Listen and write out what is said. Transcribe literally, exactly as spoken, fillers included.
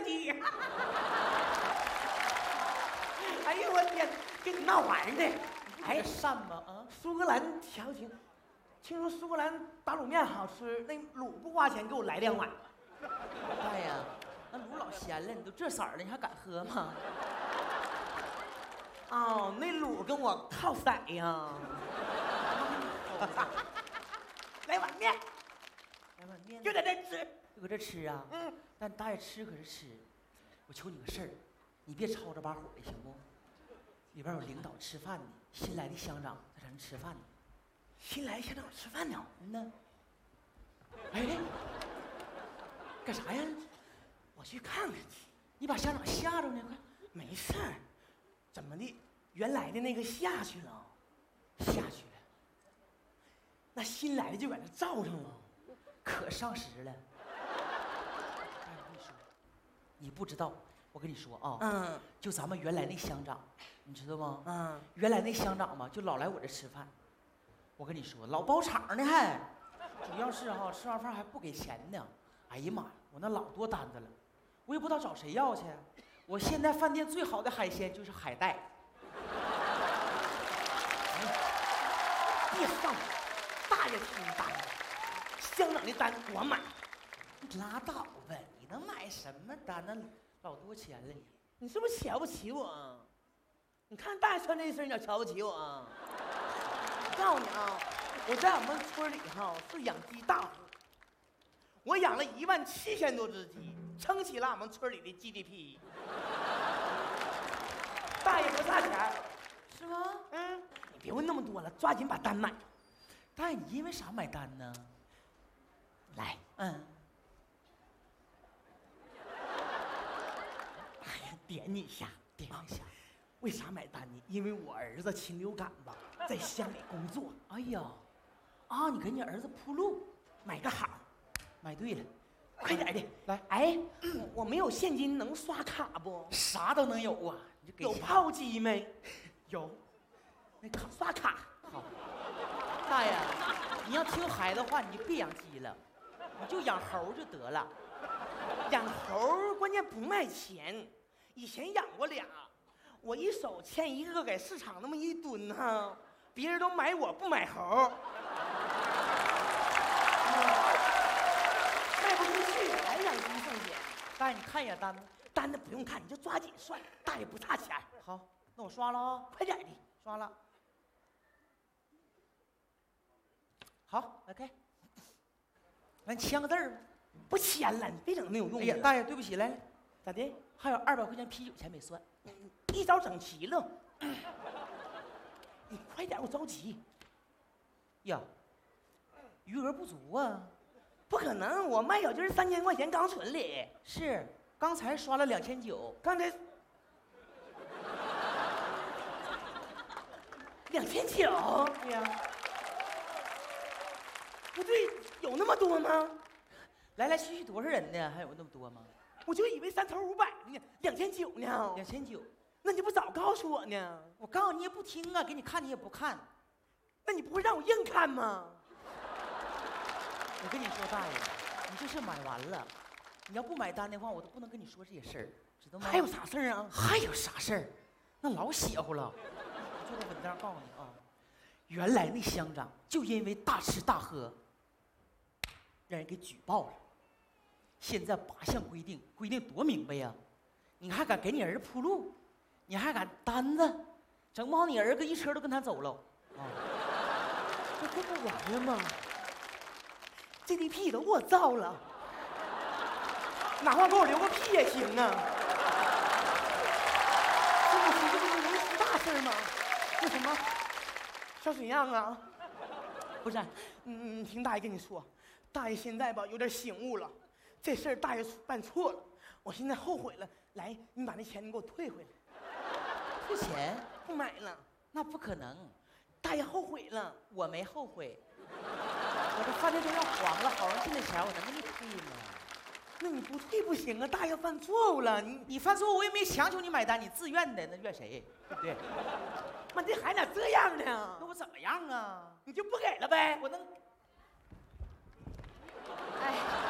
鸡。哎呦我天，跟你闹玩呢！ 哎，善吗？啊， 苏格兰调情，听说苏格兰打卤面好吃，那卤不花钱，给我来两碗。 大爷，那卤老咸了，你都这色儿了，你还敢喝吗？ 哦，那卤跟我靠色呀。来碗面， 来碗面， 就在这吃， 就搁这吃啊？ 嗯， 但大爷吃可是吃，我求你个事儿，你别吵着把火的行不？里边有领导吃饭呢，新来的乡长在咱这吃饭呢。 新来乡长吃饭呢？ 嗯呢。哎，干啥呀？ 我去看看去。 你把乡长吓着呢？快， 没事儿。怎么的？原来的那个下去了， 下去了。 那新来的就搁那罩上了， 可上时了。哎，我跟你说，你不知道，我跟你说啊， 嗯， 就咱们原来那乡长，你知道吗？ 嗯， 原来那乡长嘛，就老来我这吃饭。我跟你说，老包场呢还，主要是哈、啊，吃完饭还不给钱呢。哎呀妈呀，我那老多单子了，我也不知道找谁要去。我现在饭店最好的海鲜就是海带。 别上，大爷听单，乡长的单我买。 你拉倒吧，你能买什么单？那老多钱了你。 你是不是瞧不起我？你看大爷穿这身，你咋瞧不起我啊？我告诉你啊，我在我们村里哈是养鸡大户，我养了一万七千多只鸡，撑起了俺们村里的 G D P。大爷不差钱， 是吗？ 嗯，你别问那么多了，抓紧把单买。 大爷，你因为啥买单呢？ 来， 嗯。 哎呀，点你一下， 点一下。 为啥买单呢？因为我儿子禽流感吧，在乡里工作。 哎呀，啊，你给你儿子铺路， 买个好， 买对了， 快点的来。 哎，我我没有现金，能刷卡不？ 啥都能有啊，你就给有钱炮机没？ 有， 那卡刷卡。 好，大爷，你要听孩子话，你就别养鸡了，你就养猴就得了。 养猴关键不卖钱，以前养过俩，我一手牵一个，给市场那么一蹲哈，别人都买我不买猴，卖不出去还养鸡剩钱。 大爷，你看一眼单子。 单子不用看，你就抓紧算，大爷不差钱。 好，那我刷了啊， 快点的， 刷了。好，来开。来，你签个字儿吧。 不签了，你别整没有用的。 哎呀，大爷，对不起，来来， 咋的？ 还有二百块钱啤酒钱没算， 一早整齐了。你快点，我着急。 呀，余额不足啊。 不可能，我卖小鸡儿三千块钱刚存里。 是，刚才刷了两千九， 刚才两千九。 对呀。 不对，有那么多吗？ 来来去去多少人呢？还有那么多吗？ 我就以为三头五百呢，两千九呢。 两千九， 那你不早告诉我呢？ 我告诉你也不听啊，给你看你也不看。 那你不会让我硬看吗？ 我跟你说，大爷，你这是买完了，你要不买单的话，我都不能跟你说这些事儿，知道吗？ 还有啥事儿啊？ 还有啥事儿？那老邪乎了。我坐在稳当告诉你啊，原来那乡长就因为大吃大喝，让人给举报了。现在八项规定，规定多明白呀！你还敢给你儿子铺路？你还敢单子？整不好你儿子一车都跟他走了。啊， 这这不完了吗？G D P 都给我造了，哪怕给我留个屁也行啊！这不是这不是能出大事吗？那什么，小沈阳啊，不是，嗯，听大爷跟你说，大爷现在吧有点醒悟了，这事儿大爷办错了，我现在后悔了。来，你把那钱你给我退回来。 退钱？ 不买了， 那不可能， 大爷后悔了。 我没后悔。我这饭店都要黄了，好容易进的钱，我能给你退吗？ 那你不退不行啊，大爷犯错误了。你你犯错误，我也没强求你买单，你自愿的，那怨谁？对不对？ 妈，这还咋这样呢？ 那我怎么样啊？ 你就不给了呗？ 我能。 哎。